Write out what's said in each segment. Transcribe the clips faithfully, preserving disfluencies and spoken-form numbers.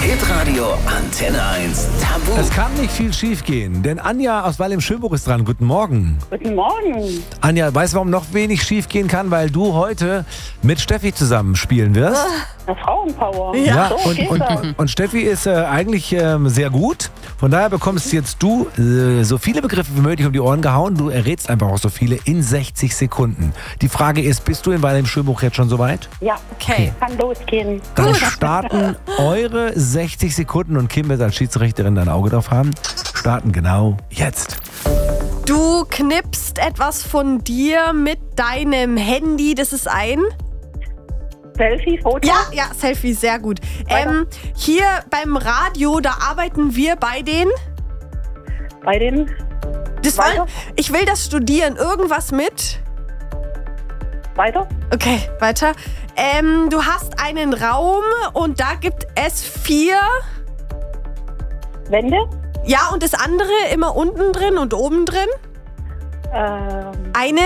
Hitradio Antenne eins Tabu. Es kann nicht viel schief gehen, denn Anja aus Weil im Schönbuch ist dran. Guten Morgen. Guten Morgen. Anja, weißt du, warum noch wenig schief gehen kann? Weil du heute mit Steffi zusammen spielen wirst. Eine Frauenpower. Ja, so und, geht's und, auch. und Steffi ist äh, eigentlich ähm, sehr gut. Von daher bekommst jetzt du äh, so viele Begriffe wie möglich um die Ohren gehauen. Du errätst einfach auch so viele in sechzig Sekunden. Die Frage ist, bist du in Weil im Schönbuch jetzt schon soweit? Ja, Okay. kann losgehen. Dann starten eure sechzig Sekunden und Kim wird als Schiedsrichterin ein Auge drauf haben. Starten genau jetzt. Du knippst etwas von dir mit deinem Handy. Das ist ein... Selfie, Foto? Ja, ja, Selfie, sehr gut. Ähm, hier beim Radio, da arbeiten wir bei den... Bei den Das Weiter? wollen, ich will das studieren. Irgendwas mit... weiter? Okay, weiter. Ähm, du hast einen Raum und da gibt es vier... Wände? Ja, und das andere immer unten drin und oben drin. Ähm, Eine...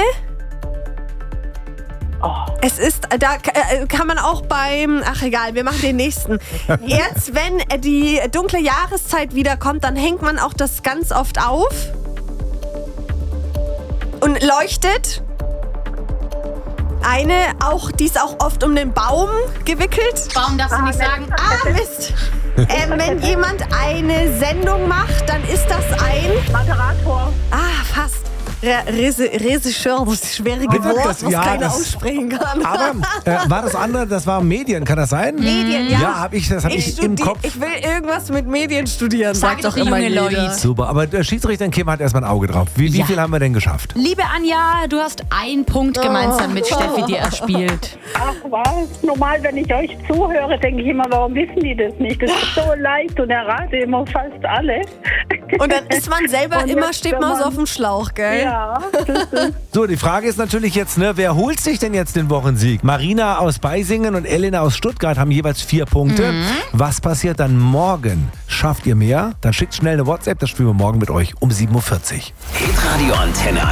oh, Es ist, da äh, kann man auch beim, ach egal, wir machen den nächsten. Jetzt, wenn die dunkle Jahreszeit wiederkommt, dann hängt man auch das ganz oft auf und leuchtet. Eine, auch, die ist auch oft um den Baum gewickelt. Baum darfst du nicht sagen. Ah, Mist. Ähm, wenn jemand eine Sendung macht, dann ist das ein, Moderator. ah, fast. Re- Rese- Regisseur, das schwierige Bitte, Wort, das- was ja, keiner das- aussprechen kann. Aber äh, war das andere, das war Medien, kann das sein? Medien, ja. Ja, hab ich, das habe ich, im studi- Kopf. Ich will irgendwas mit Medien studieren, Sag sagt doch doch die immer junge jeder. Leute. Super, aber der Schiedsrichter Kim hat erstmal ein Auge drauf. Wie, wie Ja. viel haben wir denn geschafft? Liebe Anja, du hast einen Punkt gemeinsam mit Steffi dir erspielt. Ach was, normal, wenn ich euch zuhöre, denke ich immer, warum wissen die das nicht? Das ist so leicht und errate immer fast alle. Und dann ist man selber Und immer, jetzt, steht wenn man so man- auf dem Schlauch, gell? Ja, das ist So, die Frage ist natürlich jetzt, ne, wer holt sich denn jetzt den Wochensieg? Marina aus Beisingen und Elena aus Stuttgart haben jeweils vier Punkte. Was passiert dann morgen? Schafft ihr mehr? Dann schickt schnell eine WhatsApp, das spielen wir morgen mit euch um sieben Uhr vierzig. Hitradio Antenne